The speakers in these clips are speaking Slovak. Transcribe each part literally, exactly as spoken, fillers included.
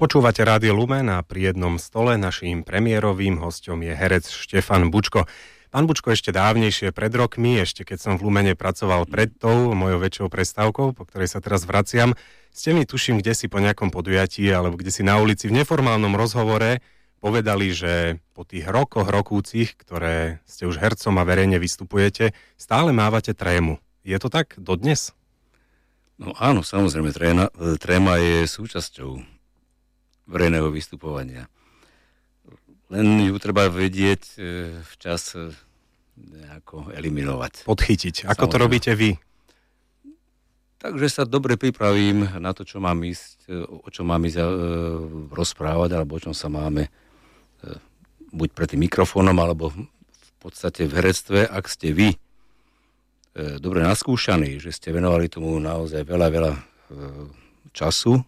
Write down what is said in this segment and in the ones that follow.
Počúvate Rádio Lumen a pri jednom stole naším premiérovým hosťom je herec Štefan Bučko. Pán Bučko, ešte dávnejšie, pred rokmi, ešte keď som v Lumene pracoval pred tou mojou väčšou prestávkou, po ktorej sa teraz vraciam, ste mi, tuším, kde si po nejakom podujatí alebo kde si na ulici v neformálnom rozhovore povedali, že po tých rokoch rokúcich, ktoré ste už hercom a verejne vystupujete, stále mávate trému. Je to tak dodnes? No áno, samozrejme, tréma, tréma je súčasťou verejného vystupovania. Len ju treba vedieť včas nejako eliminovať. Podchytiť. Ako Samozrejme. To robíte vy? Takže sa dobre pripravím na to, čo mám ísť, o čom mám ísť rozprávať, alebo o čom sa máme buď pred tým mikrofónom, alebo v podstate v herectve, ak ste vy dobre naskúšaní, že ste venovali tomu naozaj veľa, veľa času,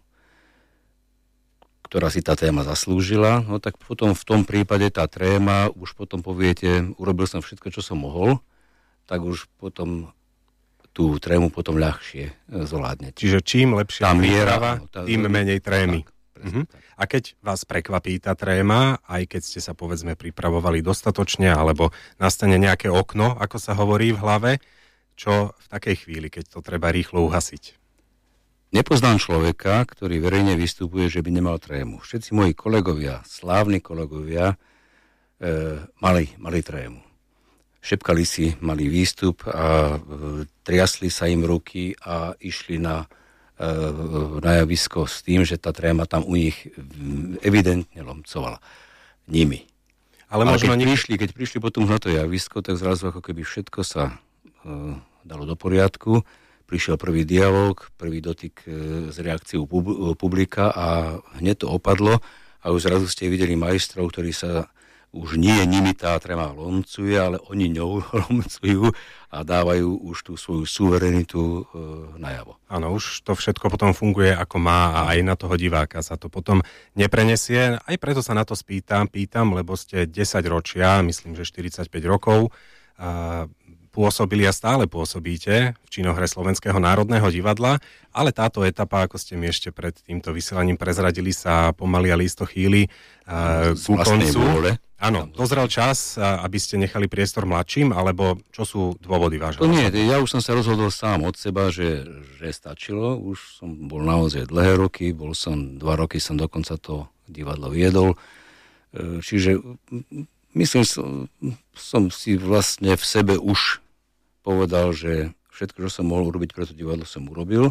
ktorá si tá téma zaslúžila, no tak potom v tom prípade tá tréma, už potom poviete, urobil som všetko, čo som mohol, tak už potom tú trému potom ľahšie zvládnete. Čiže čím lepšia tá príprava, no, tá, tým menej trémy. Tak, presne, mhm. tak. A keď vás prekvapí tá tréma, aj keď ste sa povedzme pripravovali dostatočne, alebo nastane nejaké okno, ako sa hovorí v hlave, čo v takej chvíli, keď to treba rýchlo uhasiť? Nepoznám človeka, ktorý verejne vystupuje, že by nemal trému. Všetci moji kolegovia, slávni kolegovia, e, mali, mali trému. Šepkali si, mali výstup a e, triasli sa im ruky a išli na, e, na javisko s tým, že tá tréma tam u nich evidentne lomcovala nimi. Ale, Ale keď, nik- prišli, keď prišli potom na to javisko, tak zrazu ako keby všetko sa e, dalo do poriadku. Prišiel prvý dialóg, prvý dotyk s reakciou publika a hneď to opadlo a už zrazu ste videli majstrov, ktorí sa už nie nimi tá tréma lomcuje, ale oni ňou lomcujú a dávajú už tú svoju suverenitu e, najavo. Áno, už to všetko potom funguje ako má a aj na toho diváka sa to potom neprenesie. Aj preto sa na to spýtam, pýtam, lebo ste desať ročia, myslím, že štyridsaťpäť rokov, a pôsobili a stále pôsobíte v činohre Slovenského národného divadla, ale táto etapa, ako ste mi ešte pred týmto vysielaním prezradili, sa pomaly a lísto chýli uh, ku koncu. Áno, dozrel čas, aby ste nechali priestor mladším, alebo čo sú dôvody vášho? To nie, ja už som sa rozhodol sám od seba, že, že stačilo. Už som bol naozaj dlhé roky, bol som, dva roky som dokonca to divadlo viedol. Čiže myslím, som, som si vlastne v sebe už povedal, že všetko, čo som mohol urobiť pre to divadlo, som urobil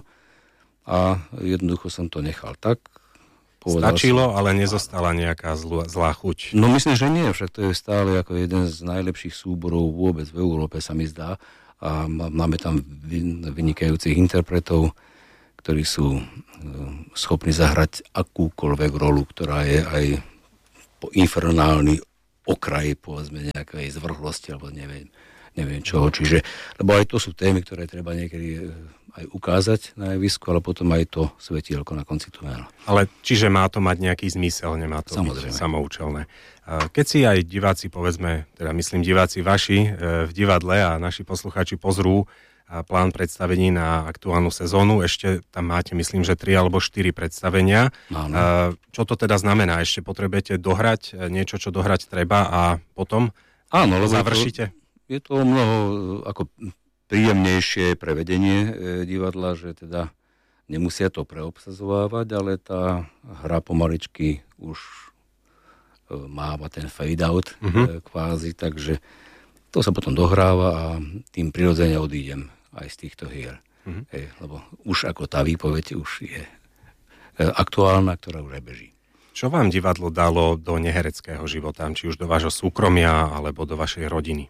a jednoducho som to nechal tak. Stačilo, som, ale nezostala nejaká zlá, zlá chuť. No myslím, že nie, však to je stále ako jeden z najlepších súborov vôbec v Európe, sa mi zdá. A máme tam vynikajúcich interpretov, ktorí sú schopní zahrať akúkoľvek rolu, ktorá je aj po infernálny okraj, povedzme, nejakej zvrhlosti, alebo neviem. neviem čoho, čiže, lebo aj to sú témy, ktoré treba niekedy aj ukázať na javisku, ale potom aj to svetielko na konci tunela. Ale čiže má to mať nejaký zmysel, nemá to byť samoučelné. Keď si aj diváci, povedzme, teda myslím diváci vaši v divadle a naši poslucháči pozrú plán predstavení na aktuálnu sezónu, ešte tam máte, myslím, že tri alebo štyri predstavenia. Áno. Čo to teda znamená? Ešte potrebujete dohrať niečo, čo dohrať treba a potom Áno, završíte? Je to mnoho ako príjemnejšie prevedenie e, divadla, že teda nemusia to preobsazovávať, ale tá hra pomaličky už e, máva ten fade out mm-hmm. e, kvázi, takže to sa potom dohráva a tým prirodzene odídem aj z týchto hier. Mm-hmm. E, lebo už ako tá výpoveď už je e, aktuálna, ktorá už aj beží. Čo vám divadlo dalo do nehereckého života, či už do vášho súkromia alebo do vašej rodiny?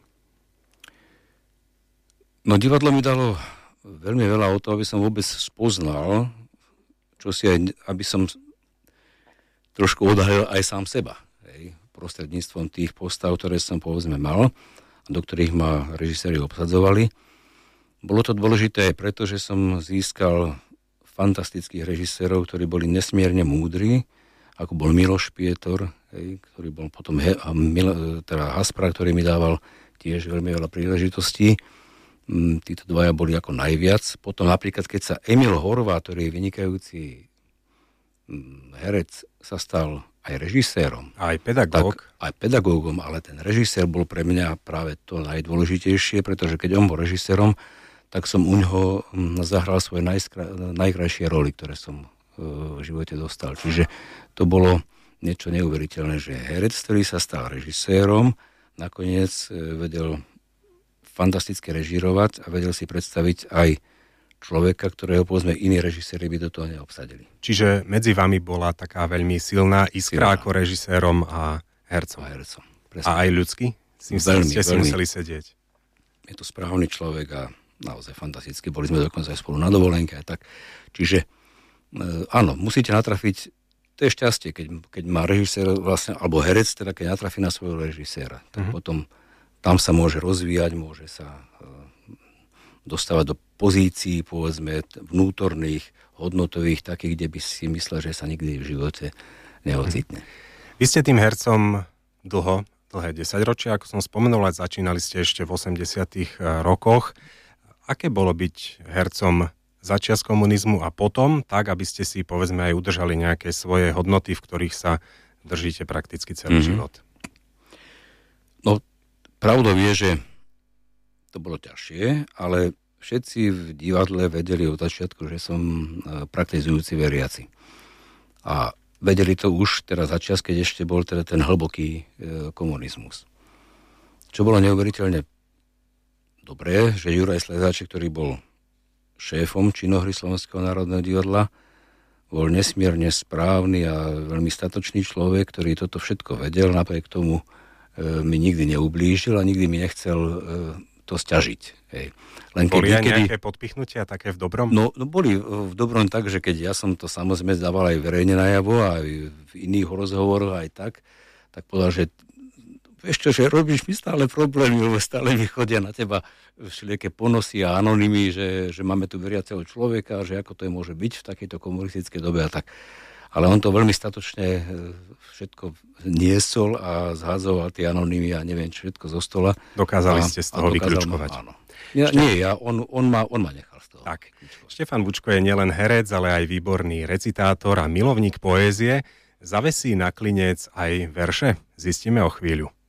No divadlo mi dalo veľmi veľa o to, aby som vôbec spoznal, čo si aj, aby som trošku odhalil aj sám seba. Hej, prostredníctvom tých postav, ktoré som povedzme mal, do ktorých ma režiséri obsadzovali. Bolo to dôležité aj preto, že som získal fantastických režisérov, ktorí boli nesmierne múdri, ako bol Miloš Pietor, hej, ktorý bol potom he, a Mil, teda Haspra, ktorý mi dával tiež veľmi veľa príležitostí. Títo dvaja boli ako najviac. Potom napríklad, keď sa Emil Horváth, ktorý je vynikajúci herec sa stal aj režisérom. Aj pedagóg. Tak, aj pedagógom, ale ten režisér bol pre mňa práve to najdôležitejšie, pretože keď on bol režisérom, tak som u ňoho zahral svoje najskra- najkrajšie roly, ktoré som v živote dostal. Čiže to bolo niečo neuveriteľné, že herec, ktorý sa stal režisérom, nakoniec vedel fantasticky režírovať a vedel si predstaviť aj človeka, ktorého povedzme iní režiséri by do toho neobsadili. Čiže medzi vami bola taká veľmi silná iskra silná. Ako režisérom a hercom. A hercom. A aj ľudsky? S veľmi, ste si veľmi. museli sedieť. Je to správny človek a naozaj fantasticky. Boli sme dokonca aj spolu na dovolenke a tak. Čiže e, áno, musíte natrafiť, to je šťastie, keď, keď má režisér vlastne, alebo herec, teda keď natrafí na svojho režiséra, tak uh-huh. potom tam sa môže rozvíjať, môže sa e, dostávať do pozícií, povedzme, vnútorných, hodnotových, takých, kde by si myslel, že sa nikdy v živote neocitne. Vy ste tým hercom dlho, dlhé desaťročia, ako som spomenul, aj začínali ste ešte v osemdesiatych rokoch. Aké bolo byť hercom začias komunizmu a potom, tak, aby ste si, povedzme, aj udržali nejaké svoje hodnoty, v ktorých sa držíte prakticky celý mm-hmm. život? No, pravdou je, že to bolo ťažšie, ale všetci v divadle vedeli od začiatku, že som praktizujúci veriaci. A vedeli to už teraz začias, keď ešte bol teda ten hlboký e, komunizmus. Čo bolo neuveriteľne dobré, že Juraj Slezáček, ktorý bol šéfom činohry Slovenského národného divadla, bol nesmierne správny a veľmi statočný človek, ktorý toto všetko vedel, napriek tomu e, mi nikdy neublížil a nikdy mi nechcel e, to sťažiť. Hej. Len boli aj niekedy, nejaké podpichnutia také v dobrom? No, no boli v dobrom tak, že keď ja som to samozrejme dával aj verejne najavo, aj v iných rozhovoroch aj tak, tak povedal, že vieš čo, že robíš mi stále problémy, lebo stále mi chodia na teba všelijaké ponosy a anonymy, že, že máme tu veriaceho človeka, že ako to je môže byť v takejto komunistickej dobe a tak. Ale on to veľmi statočne všetko niesol a zhádzoval tie anonymy a neviem všetko zo stola. Dokázali a, ste z toho vyklúčkovať. Áno. Ja, nie, ja, on, on, ma, on ma nechal z toho. Tak. Štefan Vučko je nielen herec, ale aj výborný recitátor a milovník poézie. Zavesí na klinec aj verše? Zistíme o chvíľu.